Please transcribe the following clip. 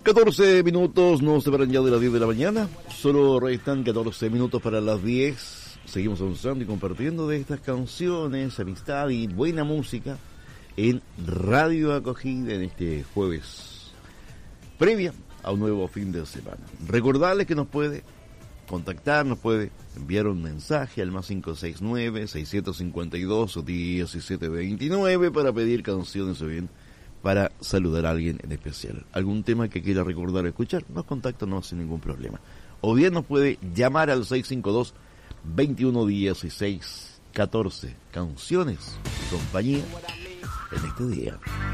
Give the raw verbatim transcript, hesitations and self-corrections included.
catorce minutos nos separan ya de las diez de la mañana. Solo restan catorce minutos para las diez. Seguimos avanzando y compartiendo de estas canciones, amistad y buena música en Radio Acogida en este jueves previa a un nuevo fin de semana. Recordarles que nos puede contactar, nos puede enviar un mensaje al más cinco seis nueve, seiscientos cincuenta y dos, diecisiete veintinueve para pedir canciones o bien para saludar a alguien en especial. Algún tema que quiera recordar o escuchar, nos contacta, no sin ningún problema. O bien nos puede llamar al seis cinco dos, veintiuno dieciséis catorce. Canciones y compañía en este día.